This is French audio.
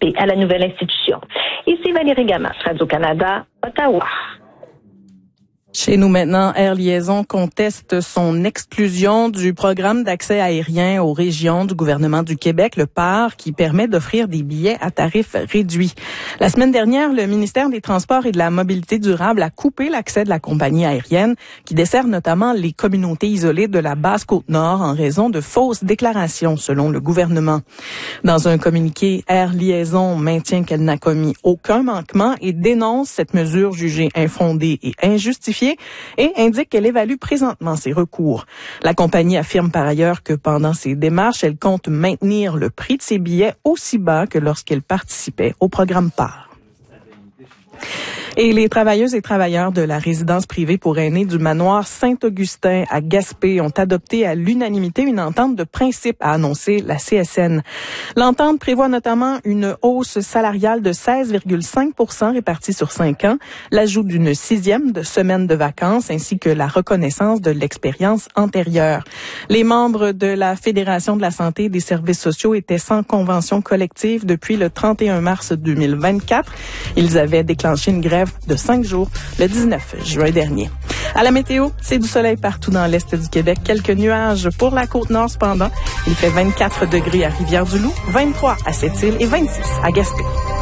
accéder à la nouvelle institution. Ici Valérie Gamas, Radio-Canada, Ottawa. Chez nous maintenant, Air Liaison conteste son exclusion du programme d'accès aérien aux régions du gouvernement du Québec, le PAR, qui permet d'offrir des billets à tarif réduit. La semaine dernière, le ministère des Transports et de la Mobilité durable a coupé l'accès de la compagnie aérienne qui dessert notamment les communautés isolées de la Basse-Côte-Nord en raison de fausses déclarations, selon le gouvernement. Dans un communiqué, Air Liaison maintient qu'elle n'a commis aucun manquement et dénonce cette mesure jugée infondée et injustifiée et indique qu'elle évalue présentement ses recours. La compagnie affirme par ailleurs que pendant ses démarches, elle compte maintenir le prix de ses billets aussi bas que lorsqu'elle participait au programme PAR. Et les travailleuses et travailleurs de la résidence privée pour aînés du manoir Saint-Augustin à Gaspé ont adopté à l'unanimité une entente de principe, a annoncé la CSN. L'entente prévoit notamment une hausse salariale de 16,5 % répartie sur 5 ans, l'ajout d'une 6e semaine de vacances ainsi que la reconnaissance de l'expérience antérieure. Les membres de la Fédération de la santé et des services sociaux étaient sans convention collective depuis le 31 mars 2024. Ils avaient déclenché une grève de 5 jours le 19 juin dernier. À la météo, c'est du soleil partout dans l'est du Québec. Quelques nuages pour la Côte-Nord cependant. Il fait 24 degrés à Rivière-du-Loup, 23 à Sept-Îles et 26 à Gaspé.